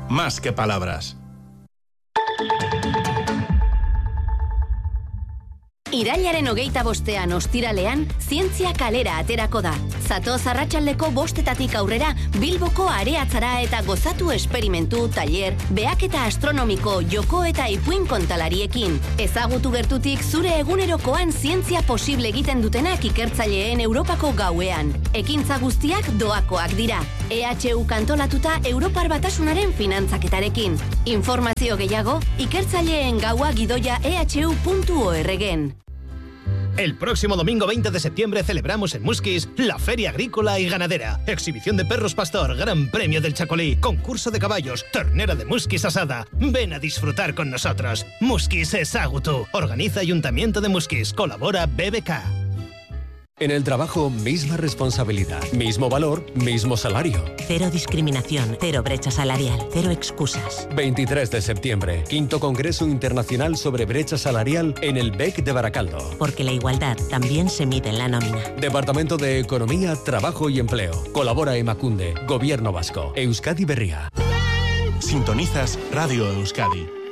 más que palabras. Irailaren 25 ostiralean, zientzia kalera aterako da. Zatoz arratsaldeko 5 aurrera, Bilboko areatzara eta gozatu esperimentu, taller, behaketa astronomiko, joko eta ipuin kontalariekin. Ezagutu gertutik zure egunerokoan zientzia posible egiten dutenak ikertzaileen Europako gauean. Ekintza guztiak doakoak dira. EHU kantolatuta Europar Batasunaren finantzaketarekin. Informazio gehiago, ikertzaileen gaua gidoia ehu.org. El próximo domingo 20 de septiembre celebramos en Muskis la Feria Agrícola y Ganadera. Exhibición de perros pastor, Gran Premio del Chacolí, concurso de caballos, ternera de Muskis asada. Ven a disfrutar con nosotros. Muskis Ezagutu. Organiza Ayuntamiento de Muskis. Colabora BBK. En el trabajo, misma responsabilidad, mismo valor, mismo salario. Cero discriminación, cero brecha salarial, cero excusas. 23 de septiembre, 5º Congreso Internacional sobre Brecha Salarial en el BEC de Baracaldo. Porque la igualdad también se mide en la nómina. Departamento de Economía, Trabajo y Empleo. Colabora Emakunde, Gobierno Vasco, Euskadi Berria. Sintonizas Radio Euskadi.